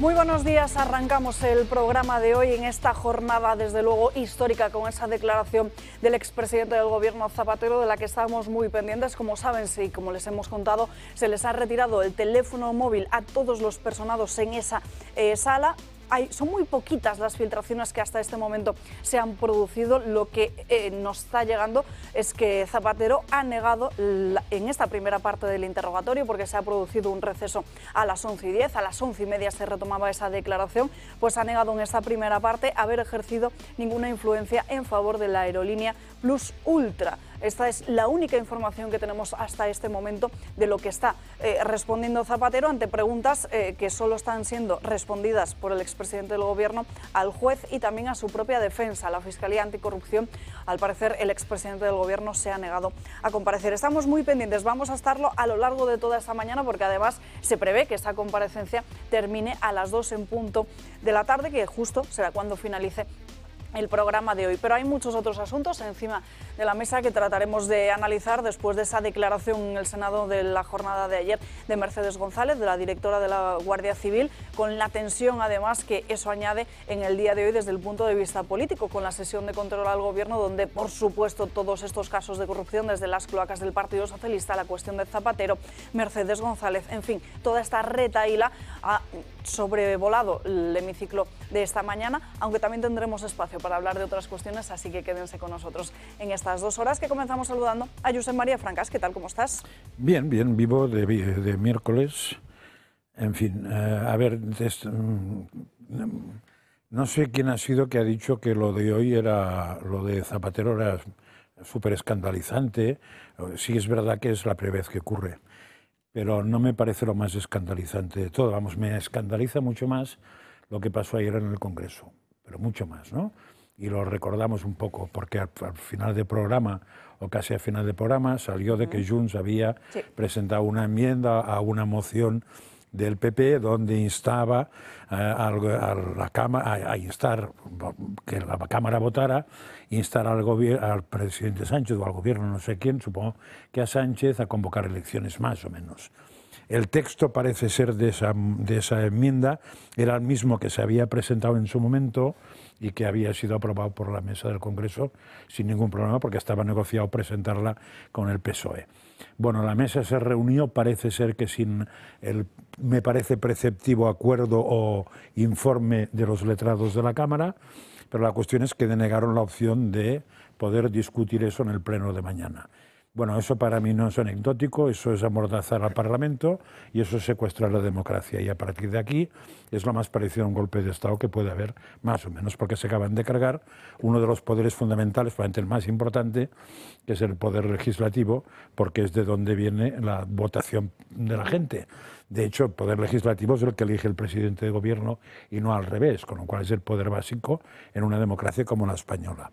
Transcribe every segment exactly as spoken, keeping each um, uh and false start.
Muy buenos días, arrancamos el programa de hoy en esta jornada, desde luego, histórica, con esa declaración del expresidente del Gobierno, Zapatero, de la que estamos muy pendientes. Como saben, sí, como les hemos contado, se les ha retirado el teléfono móvil a todos los personados en esa eh, sala. Hay, son muy poquitas las filtraciones que hasta este momento se han producido. Lo que eh, nos está llegando es que Zapatero ha negado la, en esta primera parte del interrogatorio, porque se ha producido un receso a las once y diez, a las once y media se retomaba esa declaración, pues ha negado en esta primera parte haber ejercido ninguna influencia en favor de la aerolínea Plus Ultra. Esta es la única información que tenemos hasta este momento de lo que está eh, respondiendo Zapatero ante preguntas eh, que solo están siendo respondidas por el expresidente del Gobierno al juez y también a su propia defensa, la Fiscalía Anticorrupción. Al parecer, el expresidente del Gobierno se ha negado a comparecer. Estamos muy pendientes, vamos a estarlo a lo largo de toda esta mañana, porque además se prevé que esa comparecencia termine a las dos en punto de la tarde, que justo será cuando finalice el programa de hoy. Pero hay muchos otros asuntos encima de la mesa que trataremos de analizar después de esa declaración en el Senado de la jornada de ayer de Mercedes González, de la directora de la Guardia Civil, con la tensión además que eso añade en el día de hoy desde el punto de vista político, con la sesión de control al Gobierno, donde por supuesto todos estos casos de corrupción, desde las cloacas del Partido Socialista, la cuestión de Zapatero, Mercedes González, en fin, toda esta retahíla ha sobrevolado el hemiciclo de esta mañana, aunque también tendremos espacio para hablar de otras cuestiones, así que quédense con nosotros en estas dos horas, que comenzamos saludando a Josep María Francas. ¿Qué tal? ¿Cómo estás? Bien, bien, vivo de, de miércoles. En fin, eh, a ver, des, no sé quién ha sido que ha dicho que lo de hoy era, lo de Zapatero era súper escandalizante. Sí, es verdad que es la primera vez que ocurre, pero no me parece lo más escandalizante de todo. Vamos, me escandaliza mucho más lo que pasó ayer en el Congreso, pero mucho más, ¿no? Y lo recordamos un poco, porque al, al final del programa, o casi al final del programa, salió de que Junts había sí. presentado una enmienda a una moción del P P donde instaba uh, a, a la Cámara a, a instar que la Cámara votara, instar al, al presidente Sánchez o al gobierno, no sé quién, supongo que a Sánchez, a convocar elecciones más o menos. El texto parece ser de esa, de esa enmienda era el mismo que se había presentado en su momento y que había sido aprobado por la mesa del Congreso sin ningún problema, porque estaba negociado presentarla con el P S O E. Bueno, la mesa se reunió, parece ser que sin el, me parece preceptivo acuerdo o informe de los letrados de la Cámara, pero la cuestión es que denegaron la opción de poder discutir eso en el pleno de mañana. Bueno, eso para mí no es anecdótico, eso es amordazar al Parlamento y eso es secuestrar la democracia. Y a partir de aquí es lo más parecido a un golpe de Estado que puede haber, más o menos, porque se acaban de cargar uno de los poderes fundamentales, probablemente el más importante, que es el poder legislativo, porque es de donde viene la votación de la gente. De hecho, el poder legislativo es el que elige el presidente de gobierno y no al revés, con lo cual es el poder básico en una democracia como la española.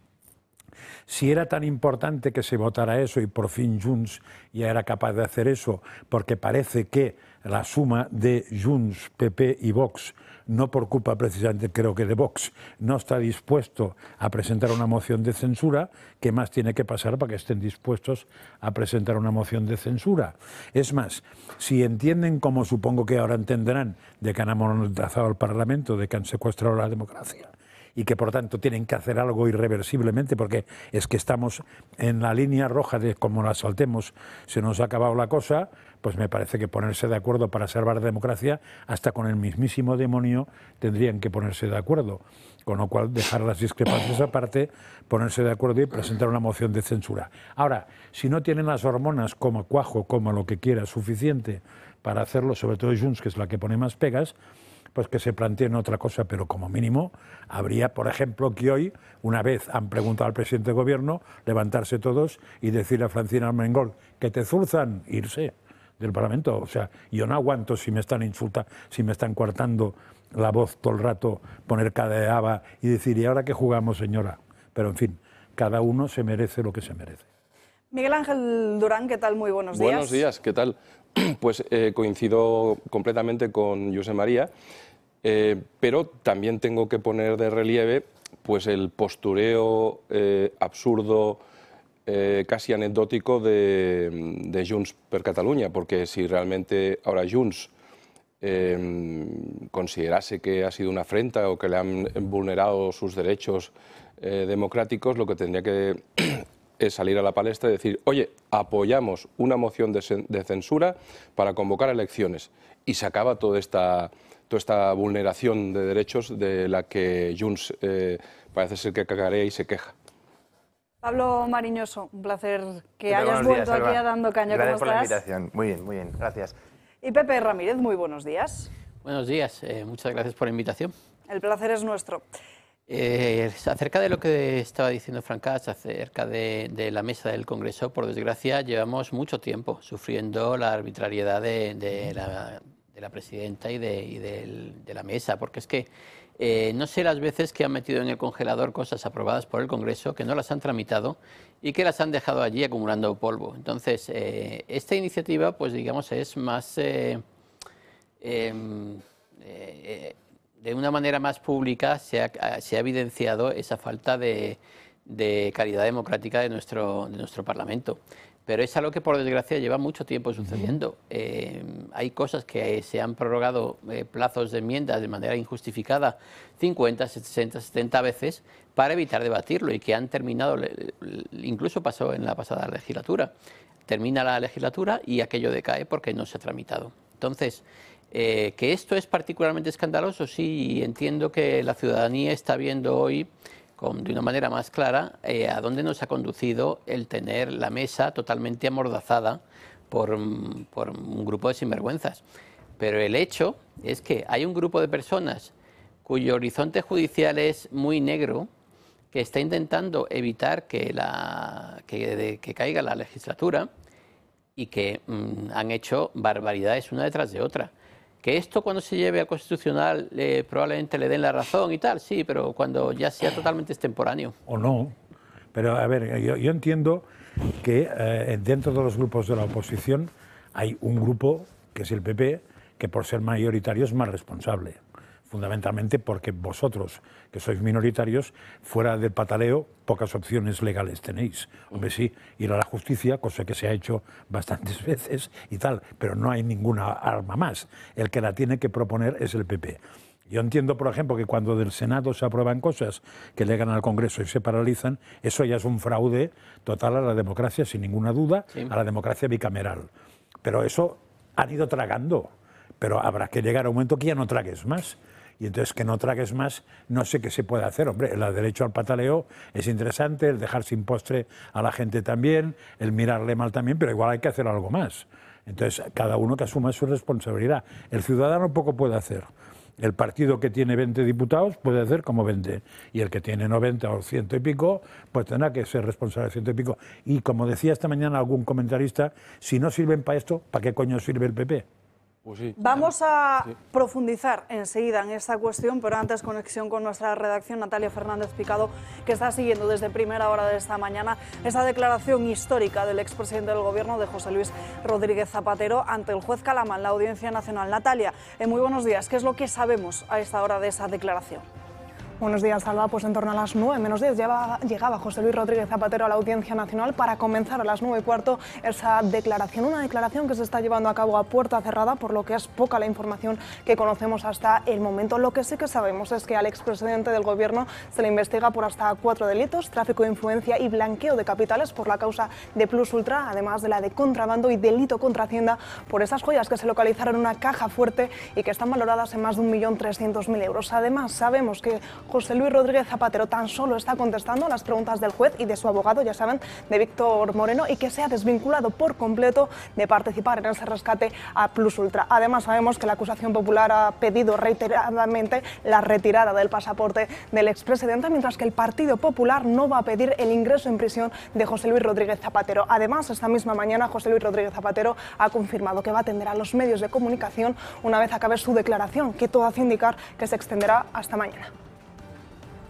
Si era tan importante que se votara eso y por fin Junts ya era capaz de hacer eso, porque parece que la suma de Junts, P P y Vox, no por culpa precisamente creo que de Vox, no está dispuesto a presentar una moción de censura, ¿qué más tiene que pasar para que estén dispuestos a presentar una moción de censura? Es más, si entienden, como supongo que ahora entenderán, de que han amordazado al Parlamento, de que han secuestrado la democracia, y que por tanto tienen que hacer algo irreversiblemente, porque es que estamos en la línea roja de como la saltemos se nos ha acabado la cosa, pues me parece que ponerse de acuerdo para salvar la democracia, hasta con el mismísimo demonio tendrían que ponerse de acuerdo, con lo cual dejar las discrepancias aparte, ponerse de acuerdo y presentar una moción de censura. Ahora, si no tienen las hormonas como cuajo, como lo que quiera, suficiente para hacerlo, sobre todo Junts, que es la que pone más pegas, pues que se planteen otra cosa, pero como mínimo habría, por ejemplo, que hoy, una vez han preguntado al presidente de gobierno, levantarse todos y decirle a Francina Armengol que te zurzan, irse del Parlamento. O sea, yo no aguanto si me están insultando, si me están coartando la voz todo el rato, poner cadeaba y decir, ¿y ahora qué jugamos, señora? Pero en fin, cada uno se merece lo que se merece. Miguel Ángel Durán, ¿qué tal? Muy buenos días. Buenos días, ¿qué tal? Pues eh, coincido completamente con Josep María, eh, pero también tengo que poner de relieve pues el postureo eh, absurdo, eh, casi anecdótico de, de Junts per Catalunya, porque si realmente ahora Junts eh, considerase que ha sido una afrenta o que le han vulnerado sus derechos eh, democráticos, lo que tendría que es salir a la palestra y decir, oye, apoyamos una moción de, de censura para convocar elecciones, y se acaba toda esta, toda esta vulneración de derechos de la que Junts eh, parece ser que cagarea y se queja. Pablo Mariñoso, un placer que Pepe, hayas vuelto días, aquí a Dando Caña. Gracias por ¿Cómo estás? la invitación. Muy bien, muy bien, gracias. Y Pepe Ramírez, muy buenos días. Buenos días, eh, muchas gracias por la invitación. El placer es nuestro. Eh, acerca de lo que estaba diciendo Francas, acerca de, de la mesa del Congreso, por desgracia, llevamos mucho tiempo sufriendo la arbitrariedad de, de, la, de la presidenta y, de, y del, de la mesa, porque es que eh, no sé las veces que han metido en el congelador cosas aprobadas por el Congreso, que no las han tramitado y que las han dejado allí acumulando polvo. Entonces, eh, esta iniciativa, pues digamos, es más... Eh, eh, eh, de una manera más pública se ha, se ha evidenciado esa falta de, de calidad democrática de nuestro, de nuestro Parlamento. Pero es algo que, por desgracia, lleva mucho tiempo sucediendo. Eh, hay cosas que se han prorrogado eh, plazos de enmiendas de manera injustificada cincuenta, sesenta, setenta veces para evitar debatirlo y que han terminado, incluso pasó en la pasada legislatura, termina la legislatura y aquello decae porque no se ha tramitado. Entonces, Eh, que esto es particularmente escandaloso, sí, entiendo que la ciudadanía está viendo hoy con, de una manera más clara eh, a dónde nos ha conducido el tener la mesa totalmente amordazada por, por un grupo de sinvergüenzas. Pero el hecho es que hay un grupo de personas cuyo horizonte judicial es muy negro, que está intentando evitar que, la, que, de, que caiga la legislatura y que mm, han hecho barbaridades una detrás de otra. Que esto cuando se lleve al Constitucional eh, probablemente le den la razón y tal, sí, pero cuando ya sea totalmente extemporáneo. O no. Pero a ver, yo, yo entiendo que eh, dentro de los grupos de la oposición hay un grupo, que es el P P, que por ser mayoritario es más responsable. Fundamentalmente porque vosotros, que sois minoritarios, fuera del pataleo, pocas opciones legales tenéis. Hombre, sí, ir a la justicia, cosa que se ha hecho bastantes veces y tal, pero no hay ninguna arma más. El que la tiene que proponer es el P P. Yo entiendo, por ejemplo, que cuando del Senado se aprueban cosas que llegan al Congreso y se paralizan, eso ya es un fraude total a la democracia, sin ninguna duda, sí, a la democracia bicameral. Pero eso han ido tragando. Pero habrá que llegar a un momento que ya no tragues más. Y entonces que no tragues más, no sé qué se puede hacer. Hombre, el derecho al pataleo es interesante, el dejar sin postre a la gente también, el mirarle mal también, pero igual hay que hacer algo más. Entonces, cada uno que asuma su responsabilidad. El ciudadano poco puede hacer. El partido que tiene veinte diputados puede hacer como veinte. Y el que tiene noventa o ciento y pico, pues tendrá que ser responsable de ciento y pico. Y como decía esta mañana algún comentarista, si no sirven para esto, ¿para qué coño sirve el P P? Pues sí. Vamos a sí. profundizar enseguida en esta cuestión, pero antes conexión con nuestra redacción, Natalia Fernández Picado, que está siguiendo desde primera hora de esta mañana esa declaración histórica del expresidente del Gobierno, de José Luis Rodríguez Zapatero, ante el juez Calama en la Audiencia Nacional. Natalia, eh, muy buenos días. ¿Qué es lo que sabemos a esta hora de esa declaración? Buenos días, Alba. Pues en torno a las nueve menos diez llegaba, llegaba José Luis Rodríguez Zapatero a la Audiencia Nacional para comenzar a las nueve y cuarto esa declaración. Una declaración que se está llevando a cabo a puerta cerrada, por lo que es poca la información que conocemos hasta el momento. Lo que sí que sabemos es que al expresidente del Gobierno se le investiga por hasta cuatro delitos: tráfico de influencia y blanqueo de capitales por la causa de Plus Ultra, además de la de contrabando y delito contra Hacienda por esas joyas que se localizaron en una caja fuerte y que están valoradas en más de un millón trescientos mil euros. Además, sabemos que José Luis Rodríguez Zapatero tan solo está contestando a las preguntas del juez y de su abogado, ya saben, de Víctor Moreno, y que se ha desvinculado por completo de participar en ese rescate a Plus Ultra. Además, sabemos que la acusación popular ha pedido reiteradamente la retirada del pasaporte del expresidente, mientras que el Partido Popular no va a pedir el ingreso en prisión de José Luis Rodríguez Zapatero. Además, esta misma mañana José Luis Rodríguez Zapatero ha confirmado que va a atender a los medios de comunicación una vez acabe su declaración, que todo hace indicar que se extenderá hasta mañana.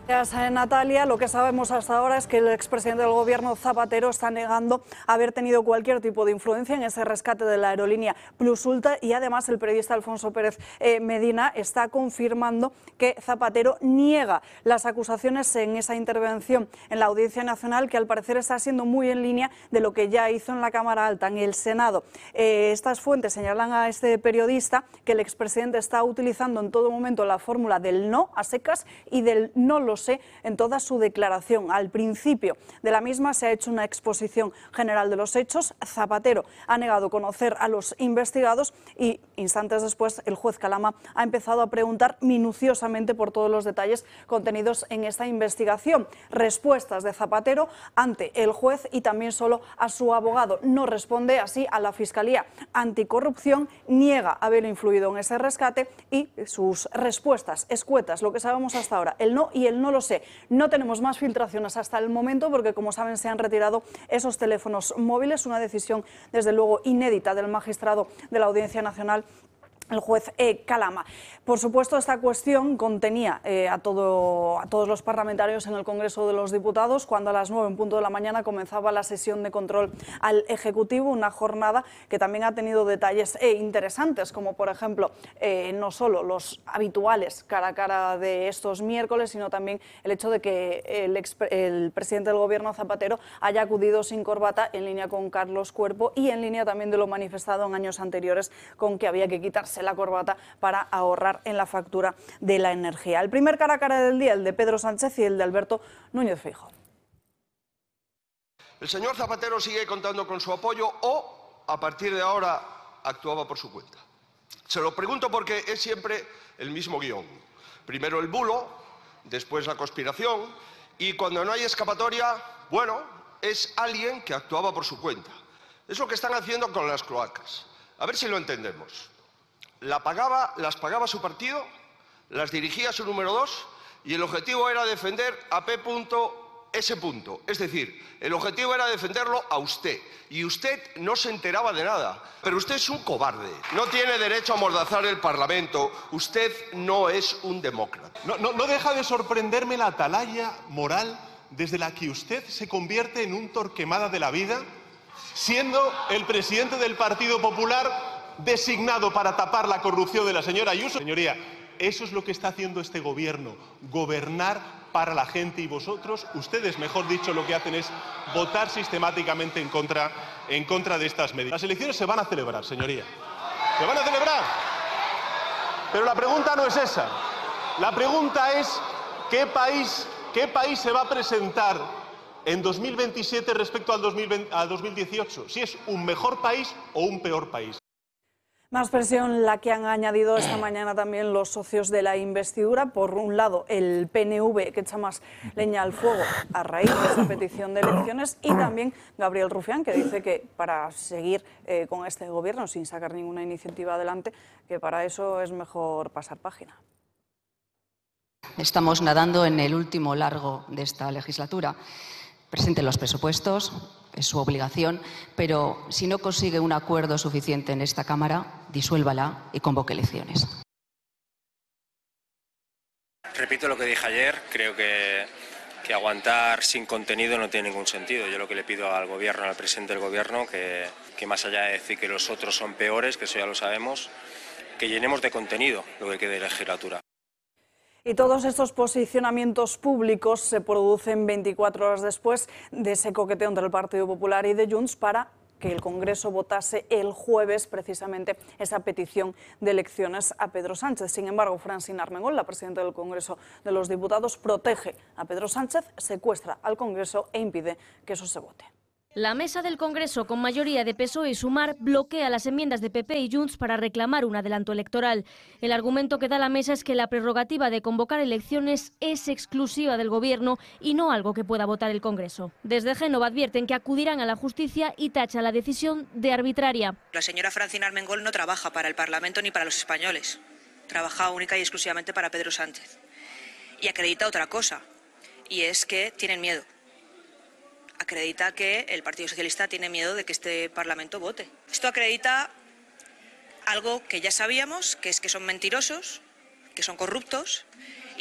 Gracias, Natalia. Lo que sabemos hasta ahora es que el expresidente del Gobierno, Zapatero, está negando haber tenido cualquier tipo de influencia en ese rescate de la aerolínea Plus Ultra, y además el periodista Alfonso Pérez eh, Medina está confirmando que Zapatero niega las acusaciones en esa intervención en la Audiencia Nacional, que al parecer está siendo muy en línea de lo que ya hizo en la Cámara Alta, en el Senado. Eh, estas fuentes señalan a este periodista que el expresidente está utilizando en todo momento la fórmula del no a secas y del no lo sé en toda su declaración. Al principio de la misma se ha hecho una exposición general de los hechos. Zapatero ha negado conocer a los investigados y instantes después el juez Calama ha empezado a preguntar minuciosamente por todos los detalles contenidos en esta investigación. Respuestas de Zapatero ante el juez y también solo a su abogado. No responde así a la Fiscalía Anticorrupción, niega haber influido en ese rescate y sus respuestas escuetas, lo que sabemos hasta ahora, el no y el no lo sé. No tenemos más filtraciones hasta el momento porque, como saben, se han retirado esos teléfonos móviles, una decisión desde luego inédita del magistrado de la Audiencia Nacional, el juez eh, Calama. Por supuesto, esta cuestión contenía eh, a, todo, a todos los parlamentarios en el Congreso de los Diputados cuando a las nueve en punto de la mañana comenzaba la sesión de control al Ejecutivo, una jornada que también ha tenido detalles eh, interesantes, como por ejemplo eh, no solo los habituales cara a cara de estos miércoles, sino también el hecho de que el, ex, el presidente del Gobierno, Zapatero, haya acudido sin corbata, en línea con Carlos Cuerpo y en línea también de lo manifestado en años anteriores con que había que quitarse la corbata para ahorrar en la factura de la energía. El primer cara a cara del día, el de Pedro Sánchez y el de Alberto Núñez Feijóo. El señor Zapatero sigue contando con su apoyo o, a partir de ahora, actuaba por su cuenta. Se lo pregunto porque es siempre el mismo guión. Primero el bulo, después la conspiración y cuando no hay escapatoria, bueno, es alguien que actuaba por su cuenta. Es lo que están haciendo con las cloacas. A ver si lo entendemos. La pagaba, las pagaba su partido, las dirigía su número dos y el objetivo era defender a P. S. Es decir, el objetivo era defenderlo a usted y usted no se enteraba de nada. Pero usted es un cobarde, no tiene derecho a amordazar el Parlamento, usted no es un demócrata. No, no, no deja de sorprenderme la atalaya moral desde la que usted se convierte en un Torquemada de la vida, siendo el presidente del Partido Popular designado para tapar la corrupción de la señora Ayuso. Señoría, eso es lo que está haciendo este gobierno, gobernar para la gente, y vosotros, ustedes mejor dicho, lo que hacen es votar sistemáticamente en contra, en contra de estas medidas. Las elecciones se van a celebrar, señoría, se van a celebrar, pero la pregunta no es esa, la pregunta es ¿qué país, qué país se va a presentar en dos mil veintisiete respecto al dos mil veinte, al dos mil dieciocho? Si es un mejor país o un peor país. Más presión la que han añadido esta mañana también los socios de la investidura. Por un lado, el P N V, que echa más leña al fuego a raíz de esa petición de elecciones, y también Gabriel Rufián, que dice que para seguir eh, con este gobierno sin sacar ninguna iniciativa adelante, que para eso es mejor pasar página. Estamos nadando en el último largo de esta legislatura. Presente los presupuestos, es su obligación, pero si no consigue un acuerdo suficiente en esta Cámara, disuélvala y convoque elecciones. Repito lo que dije ayer, creo que, que aguantar sin contenido no tiene ningún sentido. Yo lo que le pido al Gobierno, al presidente del Gobierno, que, que más allá de decir que los otros son peores, que eso ya lo sabemos, que llenemos de contenido lo que quede de legislatura. Y todos estos posicionamientos públicos se producen veinticuatro horas después de ese coqueteo entre el Partido Popular y de Junts para que el Congreso votase el jueves precisamente esa petición de elecciones a Pedro Sánchez. Sin embargo, Francina Armengol, la presidenta del Congreso de los Diputados, protege a Pedro Sánchez, secuestra al Congreso e impide que eso se vote. La mesa del Congreso, con mayoría de P S O E y Sumar, bloquea las enmiendas de P P y Junts para reclamar un adelanto electoral. El argumento que da la mesa es que la prerrogativa de convocar elecciones es exclusiva del Gobierno y no algo que pueda votar el Congreso. Desde Génova advierten que acudirán a la justicia y tachan la decisión de arbitraria. La señora Francina Armengol no trabaja para el Parlamento ni para los españoles. Trabaja única y exclusivamente para Pedro Sánchez. Y acredita otra cosa, y es que tienen miedo. Acredita que el Partido Socialista tiene miedo de que este Parlamento vote. Esto acredita algo que ya sabíamos, que es que son mentirosos, que son corruptos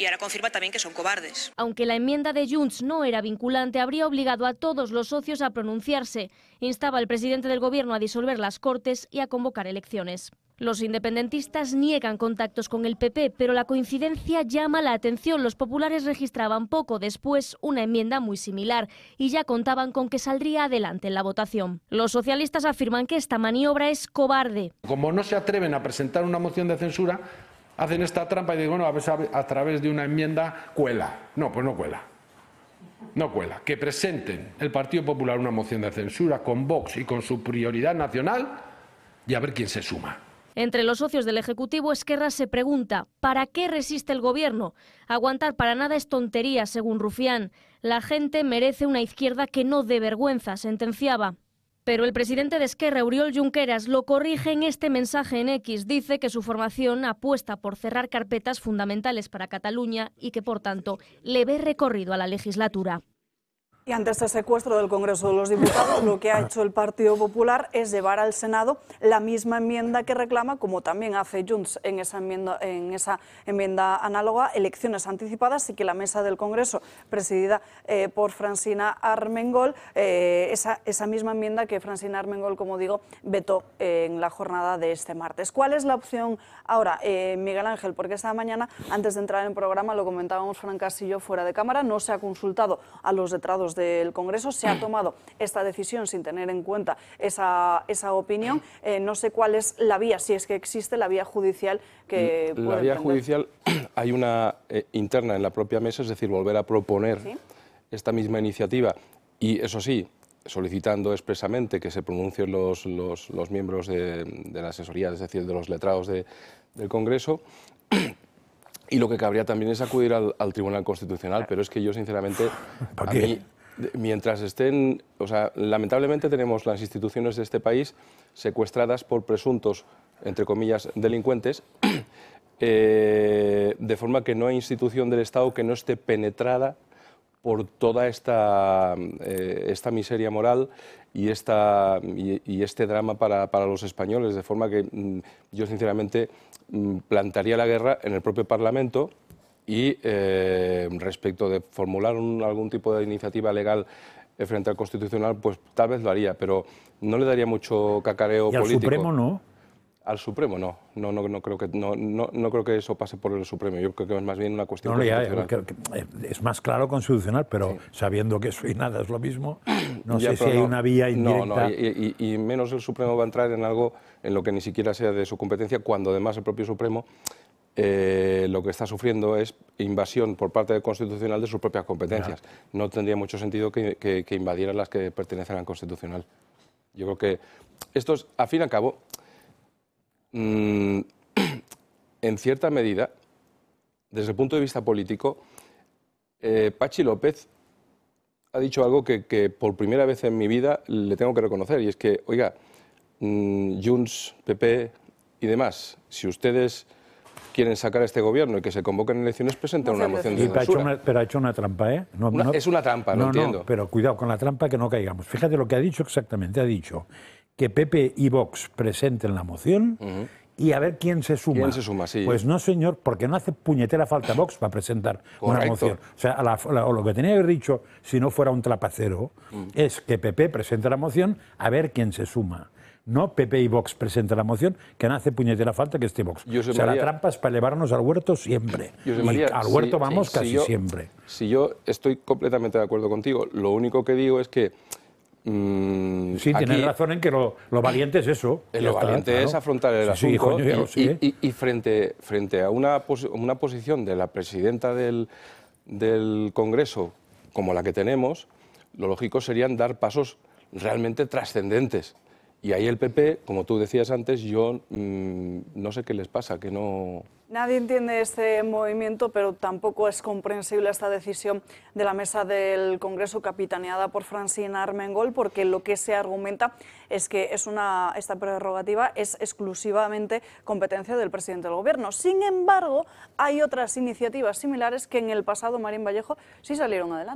y ahora confirma también que son cobardes. Aunque la enmienda de Junts no era vinculante, habría obligado a todos los socios a pronunciarse. Instaba al presidente del Gobierno a disolver las Cortes y a convocar elecciones. Los independentistas niegan contactos con el P P, pero la coincidencia llama la atención. Los populares registraban poco después una enmienda muy similar y ya contaban con que saldría adelante en la votación. Los socialistas afirman que esta maniobra es cobarde. Como no se atreven a presentar una moción de censura, hacen esta trampa y dicen, bueno, a, ver, a través de una enmienda cuela. No, pues no cuela. No cuela. Que presenten el Partido Popular una moción de censura con Vox y con su prioridad nacional y a ver quién se suma. Entre los socios del Ejecutivo, Esquerra se pregunta ¿para qué resiste el Gobierno? Aguantar para nada es tontería, según Rufián. La gente merece una izquierda que no dé vergüenza, sentenciaba. Pero el presidente de Esquerra, Oriol Junqueras, lo corrige en este mensaje en X. Dice que su formación apuesta por cerrar carpetas fundamentales para Cataluña y que, por tanto, le ve recorrido a la legislatura. Y ante este secuestro del Congreso de los Diputados, lo que ha hecho el Partido Popular es llevar al Senado la misma enmienda que reclama, como también hace Junts en esa enmienda, en esa enmienda análoga, elecciones anticipadas, y que la mesa del Congreso, presidida eh, por Francina Armengol, eh, esa, esa misma enmienda que Francina Armengol, como digo, vetó eh, en la jornada de este martes. ¿Cuál es la opción ahora, eh, Miguel Ángel? Porque esta mañana, antes de entrar en el programa, lo comentábamos Fran Castillo fuera de cámara, no se ha consultado a los letrados del Congreso, se ha tomado esta decisión sin tener en cuenta esa, esa opinión. Eh, no sé cuál es la vía, si es que existe la vía judicial que La puede vía entender. judicial hay una eh, interna en la propia mesa, es decir, volver a proponer ¿Sí? esta misma iniciativa y, eso sí, solicitando expresamente que se pronuncien los, los, los miembros de, de la asesoría, es decir, de los letrados de, del Congreso. Y lo que cabría también es acudir al, al Tribunal Constitucional, pero es que yo, sinceramente, a mí, mientras estén... O sea, lamentablemente tenemos las instituciones de este país secuestradas por presuntos, entre comillas, delincuentes, eh, de forma que no hay institución del Estado que no esté penetrada por toda esta, eh, esta miseria moral y, esta, y, y este drama para, para los españoles, de forma que mm, yo, sinceramente, mm, plantearía la guerra en el propio Parlamento y, eh, respecto de formular un, algún tipo de iniciativa legal eh, frente al Constitucional, pues tal vez lo haría, pero no le daría mucho cacareo político. ¿Y al político. Supremo no? Al Supremo no, no, no, no, creo que, no, no, no creo que eso pase por el Supremo, yo creo que es más bien una cuestión no, constitucional. Ya, que, que es más claro constitucional, pero sí. Sabiendo que eso y nada es lo mismo, no ya, sé si hay no, una vía indirecta. No, no, y, y, y menos el Supremo va a entrar en algo en lo que ni siquiera sea de su competencia, cuando además el propio Supremo eh, lo que está sufriendo es invasión por parte del Constitucional de sus propias competencias. Ya. No tendría mucho sentido que, que, que invadieran las que pertenecen al Constitucional. Yo creo que esto es, al fin y al cabo, en cierta medida, desde el punto de vista político, eh, Patxi López ha dicho algo que, que por primera vez en mi vida le tengo que reconocer, y es que, oiga, mmm, Junts, P P y demás, si ustedes quieren sacar a este gobierno y que se convoquen elecciones, presenten una moción de censura. Una, pero ha hecho una trampa, ¿eh? No, una, no, es una trampa, no, lo entiendo. No, pero cuidado con la trampa, que no caigamos. Fíjate lo que ha dicho exactamente, ha dicho que P P y Vox presenten la moción uh-huh. y a ver quién se suma. ¿Quién se suma? Sí. Pues no, señor, porque no hace puñetera falta Vox para presentar Correcto. Una moción. O sea, a la, la, o lo que tenía que haber dicho, si no fuera un trapacero, uh-huh. es que P P presente la moción, a ver quién se suma. No P P y Vox presenten la moción, que no hace puñetera falta que esté Vox. O sea, María, la trampa es para llevarnos al huerto siempre. Y María, al huerto si, vamos si, casi si yo, siempre. Si yo estoy completamente de acuerdo contigo, lo único que digo es que Mm, sí, aquí, tienes razón en que lo, lo valiente es eso. Lo está, valiente claro. es afrontar el sí, asunto sí, coño, y, y, y, y frente, frente a una, pos, una posición de la presidenta del, del Congreso como la que tenemos, lo lógico serían dar pasos realmente trascendentes. Y ahí el P P, como tú decías antes, yo mmm, no sé qué les pasa, que no... Nadie entiende este movimiento, pero tampoco es comprensible esta decisión de la mesa del Congreso capitaneada por Francina Armengol, porque lo que se argumenta es que es una, esta prerrogativa es exclusivamente competencia del presidente del Gobierno. Sin embargo, hay otras iniciativas similares que en el pasado, Marín Vallejo, sí salieron adelante.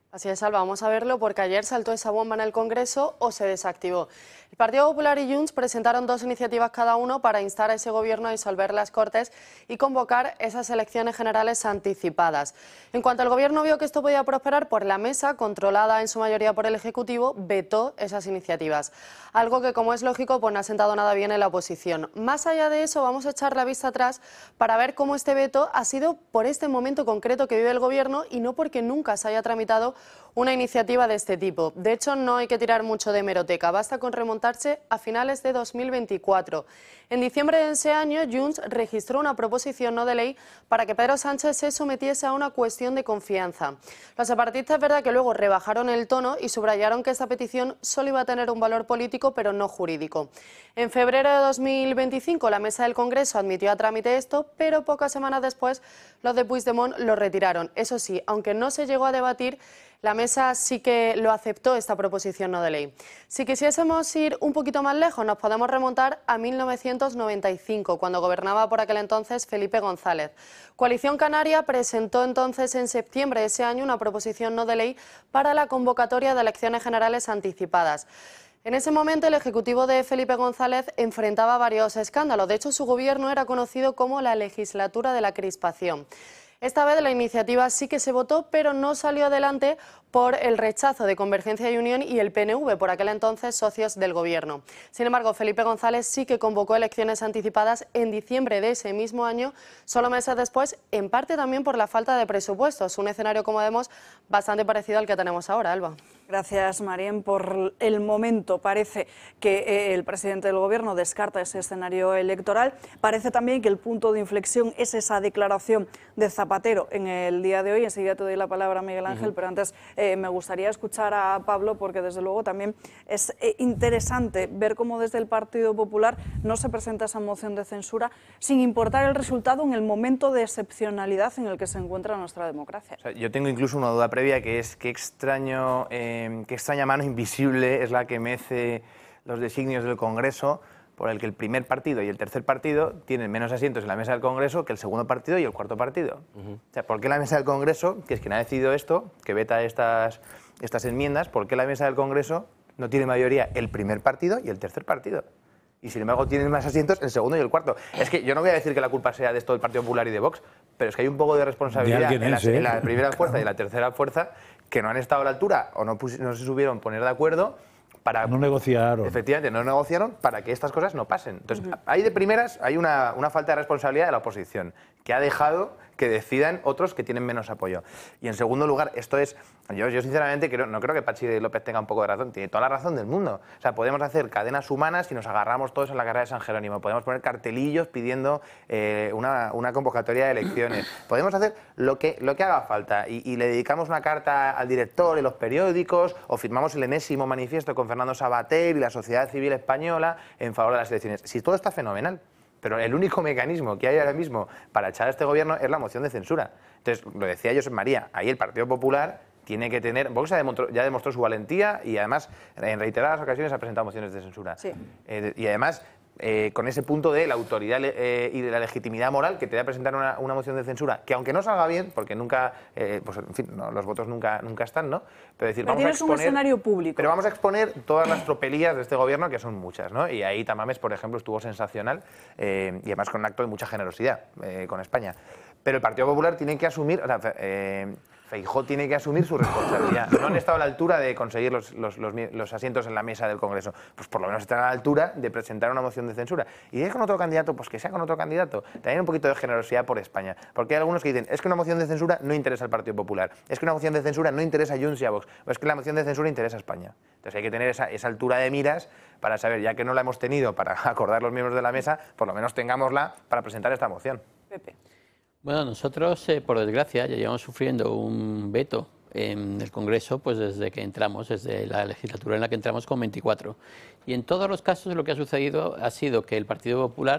Así es, Alba, vamos a verlo porque ayer saltó esa bomba en el Congreso o se desactivó. El Partido Popular y Junts presentaron dos iniciativas cada uno para instar a ese gobierno a disolver las Cortes y convocar esas elecciones generales anticipadas. En cuanto el gobierno vio que esto podía prosperar, por la mesa, controlada en su mayoría por el Ejecutivo, vetó esas iniciativas. Algo que, como es lógico, pues no ha sentado nada bien en la oposición. Más allá de eso, vamos a echar la vista atrás para ver cómo este veto ha sido por este momento concreto que vive el gobierno y no porque nunca se haya tramitado una iniciativa de este tipo. De hecho, no hay que tirar mucho de hemeroteca, basta con remontarse a finales de dos mil veinticuatro. En diciembre de ese año, Junts registró una proposición no de ley para que Pedro Sánchez se sometiese a una cuestión de confianza. Los separatistas es verdad que luego rebajaron el tono y subrayaron que esta petición solo iba a tener un valor político pero no jurídico. En febrero de dos mil veinticinco la mesa del Congreso admitió a trámite esto, pero pocas semanas después los de Puigdemont lo retiraron. Eso sí, aunque no se llegó a debatir, la mesa sí que lo aceptó, esta proposición no de ley. Si quisiésemos ir un poquito más lejos, nos podemos remontar a mil novecientos noventa y cinco, cuando gobernaba por aquel entonces Felipe González. Coalición Canaria presentó entonces en septiembre de ese año una proposición no de ley para la convocatoria de elecciones generales anticipadas. En ese momento el ejecutivo de Felipe González enfrentaba varios escándalos. De hecho, su gobierno era conocido como la legislatura de la crispación. Esta vez la iniciativa sí que se votó, pero no salió adelante por el rechazo de Convergencia y Unión y el P N V, por aquel entonces socios del gobierno. Sin embargo, Felipe González sí que convocó elecciones anticipadas en diciembre de ese mismo año, solo meses después, en parte también por la falta de presupuestos, un escenario, como vemos, bastante parecido al que tenemos ahora, Alba. Gracias, Marien. Por el momento parece que el presidente del Gobierno descarta ese escenario electoral. Parece también que el punto de inflexión es esa declaración de Zapatero en el día de hoy. Enseguida te doy la palabra, Miguel Ángel, uh-huh. pero antes eh, me gustaría escuchar a Pablo, porque desde luego también es eh, interesante ver cómo desde el Partido Popular no se presenta esa moción de censura sin importar el resultado en el momento de excepcionalidad en el que se encuentra nuestra democracia. O sea, yo tengo incluso una duda previa, que es qué extraño... Eh, qué extraña mano invisible es la que mece los designios del Congreso, por el que el primer partido y el tercer partido tienen menos asientos en la mesa del Congreso que el segundo partido y el cuarto partido. Uh-huh. O sea, ¿por qué la mesa del Congreso, que es quien ha decidido esto, que veta estas, estas enmiendas, por qué la mesa del Congreso no tiene mayoría el primer partido y el tercer partido? Y sin embargo tienen más asientos el segundo y el cuarto. Es que yo no voy a decir que la culpa sea de esto del Partido Popular y de Vox, pero es que hay un poco de responsabilidad en, las, en la primera fuerza y la tercera fuerza, que no han estado a la altura o no, pus, no se subieron poner de acuerdo para... No negociaron. Efectivamente, no negociaron para que estas cosas no pasen. Entonces, uh-huh. ahí de primeras hay una, una falta de responsabilidad de la oposición, que ha dejado que decidan otros que tienen menos apoyo. Y en segundo lugar, esto es... Yo, yo sinceramente creo, no creo que Patxi López tenga un poco de razón, tiene toda la razón del mundo. O sea, podemos hacer cadenas humanas y nos agarramos todos a la carrera de San Jerónimo. Podemos poner cartelillos pidiendo eh, una, una convocatoria de elecciones. Podemos hacer lo que, lo que haga falta y, y le dedicamos una carta al director en los periódicos o firmamos el enésimo manifiesto con Fernando Savater y la sociedad civil española en favor de las elecciones. Si todo está fenomenal. Pero el único mecanismo que hay ahora mismo para echar a este gobierno es la moción de censura. Entonces, lo decía Josep María, ahí el Partido Popular tiene que tener... Vox ya demostró, ya demostró su valentía y además en reiteradas ocasiones ha presentado mociones de censura. Sí. Eh, y además... Eh, con ese punto de la autoridad eh, y de la legitimidad moral que te da presentar una, una moción de censura, que aunque no salga bien, porque nunca, eh, pues en fin, no, los votos nunca, nunca están, ¿no? Pero decir, pero vamos a exponer, un escenario público. Pero vamos a exponer todas las tropelías de este gobierno, que son muchas, ¿no? Y ahí Tamames, por ejemplo, estuvo sensacional eh, y además con un acto de mucha generosidad eh, con España. Pero el Partido Popular tiene que asumir... O sea, eh, Feijóo tiene que asumir su responsabilidad. No han estado a la altura de conseguir los, los, los, los asientos en la mesa del Congreso. Pues por lo menos están a la altura de presentar una moción de censura. Y es con otro candidato, pues que sea con otro candidato. También un poquito de generosidad por España. Porque hay algunos que dicen, es que una moción de censura no interesa al Partido Popular. Es que una moción de censura no interesa a Junts y a Vox. O es que la moción de censura interesa a España. Entonces hay que tener esa, esa altura de miras para saber, ya que no la hemos tenido para acordar los miembros de la mesa, por lo menos tengámosla para presentar esta moción. Pepe. Bueno, nosotros, eh, por desgracia, ya llevamos sufriendo un veto en el Congreso pues desde que entramos, desde la legislatura en la que entramos con veinticuatro. Y en todos los casos lo que ha sucedido ha sido que el Partido Popular